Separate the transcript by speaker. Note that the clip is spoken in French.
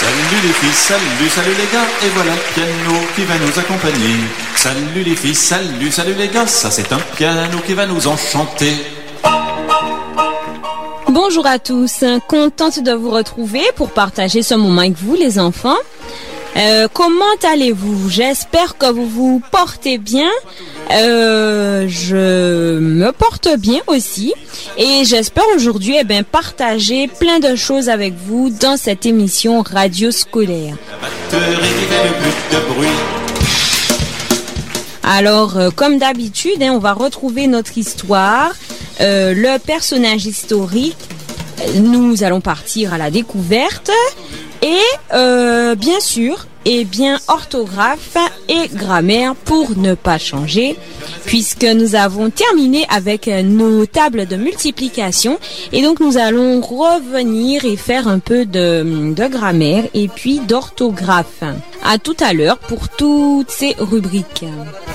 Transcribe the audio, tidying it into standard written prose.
Speaker 1: Salut les filles, salut les gars, et voilà le piano qui va nous accompagner. Salut les filles, salut les gars, ça c'est un piano qui va nous enchanter.
Speaker 2: Bonjour à tous, contente de vous retrouver pour partager ce moment avec vous les enfants. Comment allez-vous? J'espère que vous vous portez bien. Je me porte bien aussi et j'espère aujourd'hui partager plein de choses avec vous dans cette émission radio scolaire. Alors, comme d'habitude, on va retrouver notre histoire, le personnage historique. Nous allons partir à la découverte et bien sûr, orthographe et grammaire pour ne pas changer, puisque nous avons terminé avec nos tables de multiplication et donc nous allons revenir et faire un peu de grammaire et puis d'orthographe. À tout à l'heure pour toutes ces rubriques.